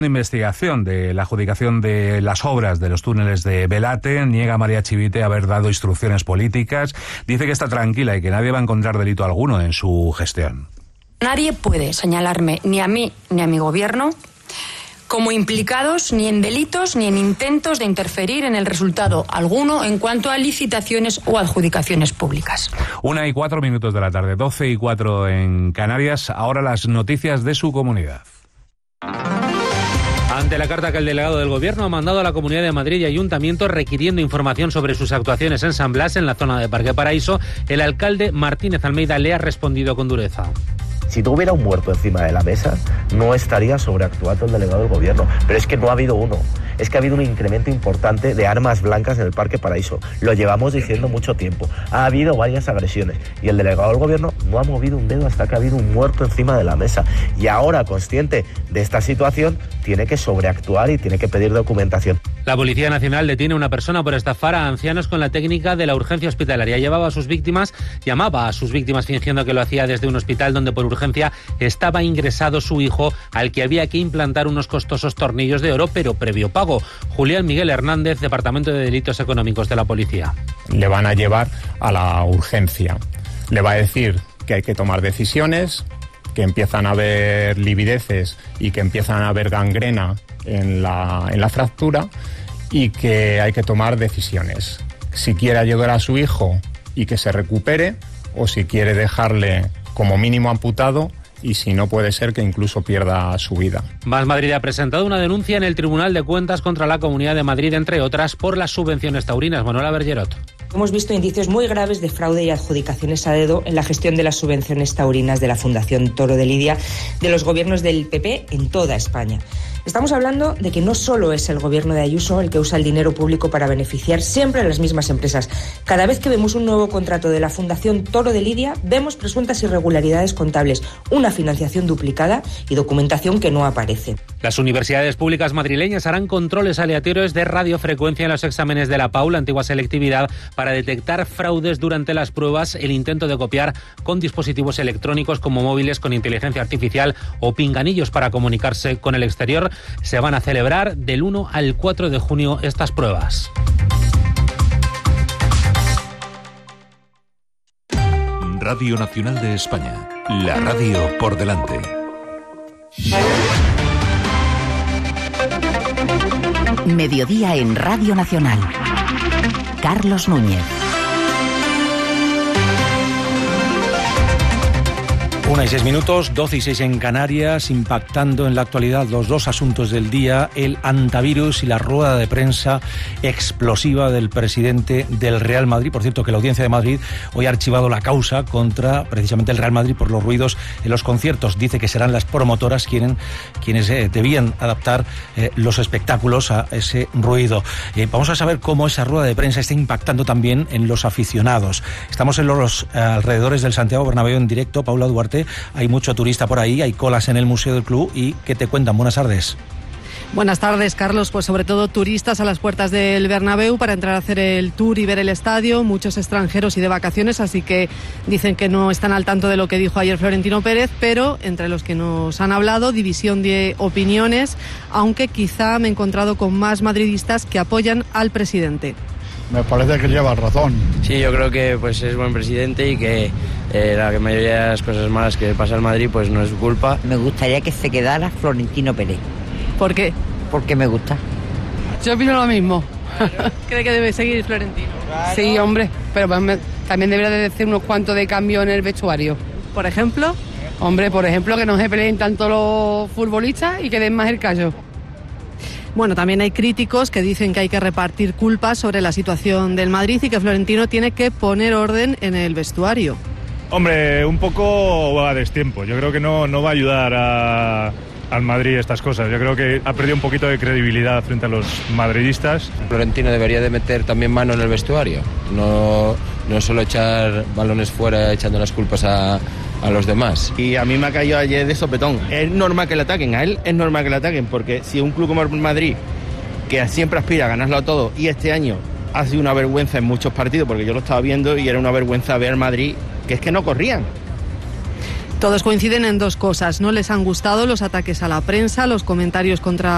Investigación de la adjudicación de las obras de los túneles de Belate. Niega María Chivite haber dado instrucciones políticas. Dice que está tranquila y que nadie va a encontrar delito alguno en su gestión. Nadie puede señalarme, ni a mí ni a mi gobierno, como implicados ni en delitos ni en intentos de interferir en el resultado alguno en cuanto a licitaciones o adjudicaciones públicas. 1:04 de la tarde, 12:04 en Canarias. Ahora las noticias de su comunidad. Ante la carta que el delegado del Gobierno ha mandado a la Comunidad de Madrid y Ayuntamientos requiriendo información sobre sus actuaciones en San Blas, en la zona de Parque Paraíso, el alcalde Martínez Almeida le ha respondido con dureza. Si tuviera un muerto encima de la mesa, no estaría sobreactuando el delegado del Gobierno. Pero es que no ha habido uno. Es que ha habido un incremento importante de armas blancas en el Parque Paraíso. Lo llevamos diciendo mucho tiempo. Ha habido varias agresiones. Y el delegado del Gobierno no ha movido un dedo hasta que ha habido un muerto encima de la mesa. Y ahora, consciente de esta situación, tiene que sobreactuar y tiene que pedir documentación. La Policía Nacional detiene a una persona por estafar a ancianos con la técnica de la urgencia hospitalaria. Llamaba a sus víctimas fingiendo que lo hacía desde un hospital donde por urgencia estaba ingresado su hijo, al que había que implantar unos costosos tornillos de oro, pero previo pago. Julián Miguel Hernández, Departamento de Delitos Económicos de la Policía. Le van a llevar a la urgencia. Le va a decir que hay que tomar decisiones, que empiezan a haber livideces y que empiezan a haber gangrena en la fractura y que hay que tomar decisiones. Si quiere ayudar a su hijo y que se recupere, o si quiere dejarle como mínimo amputado, y si no, puede ser que incluso pierda su vida. Más Madrid ha presentado una denuncia en el Tribunal de Cuentas contra la Comunidad de Madrid, entre otras, por las subvenciones taurinas. Manuela Bergerot. Hemos visto indicios muy graves de fraude y adjudicaciones a dedo en la gestión de las subvenciones taurinas de la Fundación Toro de Lidia de los gobiernos del PP en toda España. Estamos hablando de que no solo es el gobierno de Ayuso el que usa el dinero público para beneficiar siempre a las mismas empresas. Cada vez que vemos un nuevo contrato de la Fundación Toro de Lidia, vemos presuntas irregularidades contables, una financiación duplicada y documentación que no aparece. Las universidades públicas madrileñas harán controles aleatorios de radiofrecuencia en los exámenes de la PAU, la antigua selectividad, para detectar fraudes durante las pruebas, el intento de copiar con dispositivos electrónicos como móviles con inteligencia artificial o pinganillos para comunicarse con el exterior. Se van a celebrar del 1 al 4 de junio estas pruebas. Radio Nacional de España, la radio por delante. Mediodía en Radio Nacional. Carlos Núñez. 1:06, 12:06 en Canarias, impactando en la actualidad los dos asuntos del día, el antivirus y la rueda de prensa explosiva del presidente del Real Madrid. Por cierto, que la Audiencia de Madrid hoy ha archivado la causa contra precisamente el Real Madrid por los ruidos en los conciertos. Dice que serán las promotoras quienes debían adaptar los espectáculos a ese ruido. Vamos a saber cómo esa rueda de prensa está impactando también en los aficionados. Estamos en los alrededores del Santiago Bernabéu en directo. Paula Duarte, hay mucho turista por ahí, hay colas en el Museo del Club. ¿Y qué te cuentan? Buenas tardes. Buenas tardes, Carlos. Pues sobre todo turistas a las puertas del Bernabéu para entrar a hacer el tour y ver el estadio, muchos extranjeros y de vacaciones, así que dicen que no están al tanto de lo que dijo ayer Florentino Pérez, pero entre los que nos han hablado, división de opiniones, aunque quizá me he encontrado con más madridistas que apoyan al presidente. Me parece que lleva razón. Sí, yo creo que pues es buen presidente y que la mayoría de las cosas malas que pasa en Madrid pues no es su culpa. Me gustaría que se quedara Florentino Pérez. ¿Por qué? Porque me gusta. Yo opino lo mismo. ¿Cree que debe seguir Florentino? Claro. Sí, hombre, pero también debería de decir unos cuantos de cambio en el vestuario. ¿Por ejemplo? Hombre, por ejemplo, que no se peleen tanto los futbolistas y que den más el callo. Bueno, también hay críticos que dicen que hay que repartir culpas sobre la situación del Madrid y que Florentino tiene que poner orden en el vestuario. Hombre, un poco va a destiempo. Yo creo que no va a ayudar al Madrid estas cosas. Yo creo que ha perdido un poquito de credibilidad frente a los madridistas. Florentino debería de meter también mano en el vestuario. No solo echar balones fuera echando las culpas a los demás. Y a mí me ha caído ayer de sopetón. Es normal que le ataquen, a él es normal que le ataquen, porque si un club como el Madrid, que siempre aspira a ganarlo todo, y este año ha sido una vergüenza en muchos partidos, porque yo lo estaba viendo y era una vergüenza ver al Madrid, que es que no corrían. Todos coinciden en dos cosas. No les han gustado los ataques a la prensa, los comentarios contra